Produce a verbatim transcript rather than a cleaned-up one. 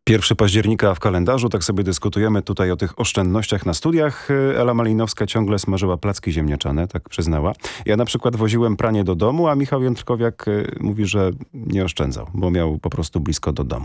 pierwszego października w kalendarzu, tak sobie dyskutujemy tutaj o tych oszczędnościach na studiach. Ela Malinowska ciągle smażyła placki ziemniaczane, tak przyznała. Ja na przykład woziłem pranie do domu, a Michał Jędrkowiak mówi, że nie oszczędzał, bo miał po prostu blisko do domu.